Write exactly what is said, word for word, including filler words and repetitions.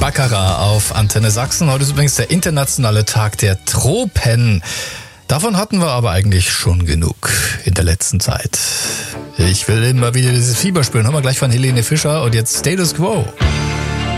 Baccarat auf Antenne Sachsen. Heute ist übrigens der internationale Tag der Tropen. Davon hatten wir aber eigentlich schon genug in der letzten Zeit. Ich will immer wieder dieses Fieber spüren. Hören wir gleich von Helene Fischer und jetzt Status Quo.